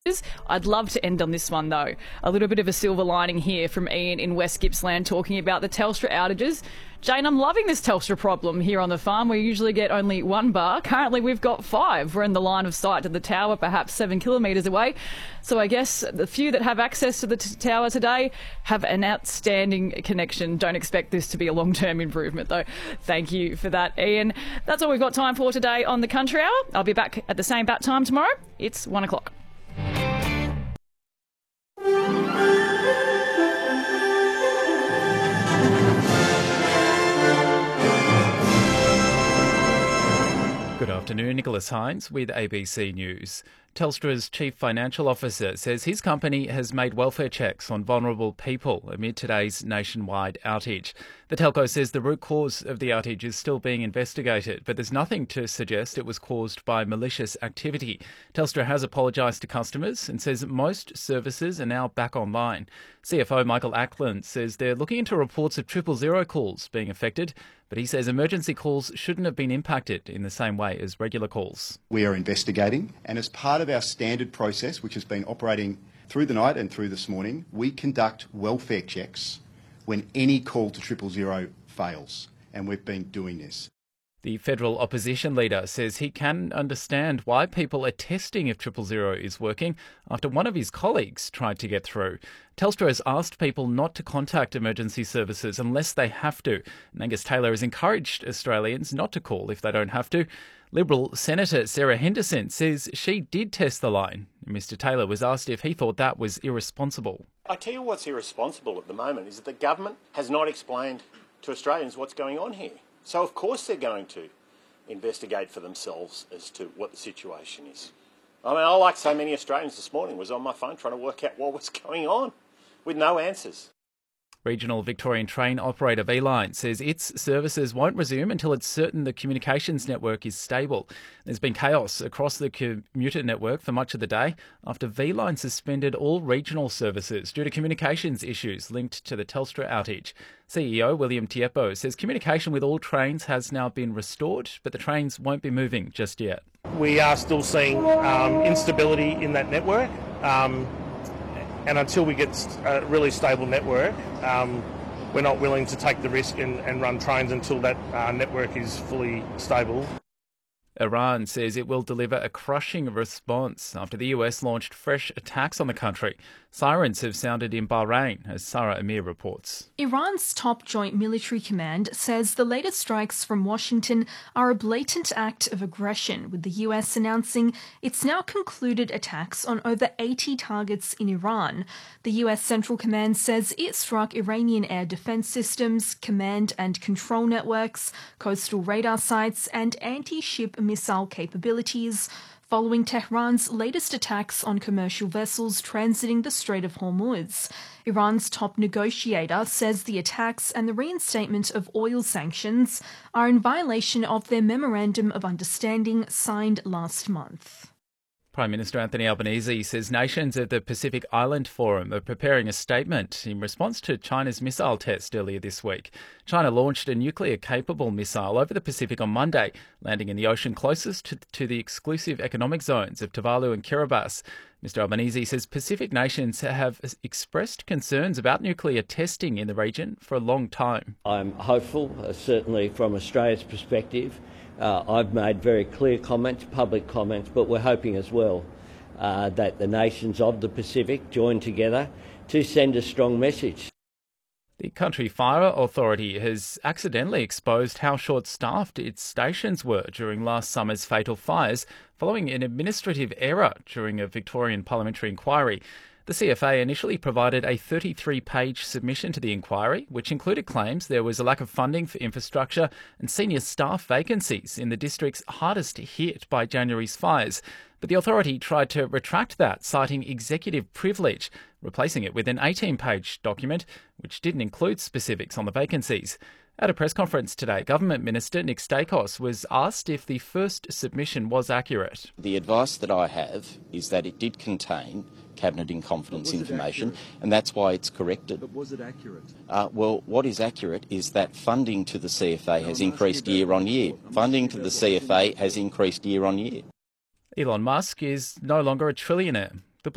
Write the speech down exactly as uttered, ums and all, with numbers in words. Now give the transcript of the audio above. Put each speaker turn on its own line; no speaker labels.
I'd love to end on this one though. A little bit of a silver lining here from Ian in West Gippsland talking about the Telstra outages. Jane, I'm loving this Telstra problem here on the farm. We usually get only one bar. Currently we've got five. We're in the line of sight to the tower, perhaps seven kilometres away. So I guess the few that have access to the t- tower today have an outstanding connection. Don't expect this to be a long-term improvement though. Thank you for that, Ian. That's all we've got time for today on the Country Hour. I'll be back at the same bat time tomorrow. It's one o'clock.
Good afternoon, Nicholas Hines with A B C News. Telstra's chief financial officer says his company has made welfare checks on vulnerable people amid today's nationwide outage. The telco says the root cause of the outage is still being investigated, but there's nothing to suggest it was caused by malicious activity. Telstra has apologised to customers and says most services are now back online. C F O Michael Ackland says they're looking into reports of triple zero calls being affected, but he says emergency calls shouldn't have been impacted in the same way as regular calls.
We are investigating, and as part of our standard process, which has been operating through the night and through this morning, we conduct welfare checks when any call to triple zero fails, and we've been doing this.
The federal opposition leader says he can understand why people are testing if triple zero is working after one of his colleagues tried to get through. Telstra has asked people not to contact emergency services unless they have to. And Angus Taylor has encouraged Australians not to call if they don't have to. Liberal Senator Sarah Henderson says she did test the line. Mr Taylor was asked if he thought that was irresponsible.
I tell you what's irresponsible at the moment is that the government has not explained to Australians what's going on here. So of course they're going to investigate for themselves as to what the situation is. I mean, I, like so many Australians this morning, was on my phone trying to work out what was going on with no answers.
Regional Victorian train operator V-Line says its services won't resume until it's certain the communications network is stable. There's been chaos across the commuter network for much of the day after V-Line suspended all regional services due to communications issues linked to the Telstra outage. C E O William Tiepo says communication with all trains has now been restored, but the trains won't be moving just yet.
We are still seeing um, instability in that network. Um, And until we get a really stable network, um, we're not willing to take the risk and, and run trains until that uh, network is fully stable.
Iran says it will deliver a crushing response after the U S launched fresh attacks on the country. Sirens have sounded in Bahrain, as Sarah Amir reports.
Iran's top joint military command says the latest strikes from Washington are a blatant act of aggression, with the U S announcing it's now concluded attacks on over eighty targets in Iran. The U S Central Command says it struck Iranian air defense systems, command and control networks, coastal radar sites and anti-ship missile capabilities, following Tehran's latest attacks on commercial vessels transiting the Strait of Hormuz. Iran's top negotiator says the attacks and the reinstatement of oil sanctions are in violation of their Memorandum of Understanding signed last month.
Prime Minister Anthony Albanese says nations at the Pacific Island Forum are preparing a statement in response to China's missile test earlier this week. China launched a nuclear-capable missile over the Pacific on Monday, landing in the ocean closest to, to the exclusive economic zones of Tuvalu and Kiribati. Mister Albanese says Pacific nations have expressed concerns about nuclear testing in the region for a long time.
I'm hopeful, uh, certainly from Australia's perspective. Uh, I've made very clear comments, public comments, but we're hoping as well uh, that the nations of the Pacific join together to send a strong message.
The Country Fire Authority has accidentally exposed how short-staffed its stations were during last summer's fatal fires, following an administrative error during a Victorian parliamentary inquiry. The C F A initially provided a thirty-three page submission to the inquiry, which included claims there was a lack of funding for infrastructure and senior staff vacancies in the districts hardest hit by January's fires. But the authority tried to retract that, citing executive privilege, replacing it with an eighteen page document which didn't include specifics on the vacancies. At a press conference today, Government Minister Nick Stakos was asked if the first submission was accurate.
The advice that I have is that it did contain Cabinet in confidence information, and that's why it's corrected.
But was it accurate?
Uh, well, what is accurate is that funding to the C F A has increased year on year. Funding to the C F A has increased year on year.
Elon Musk is no longer a trillionaire.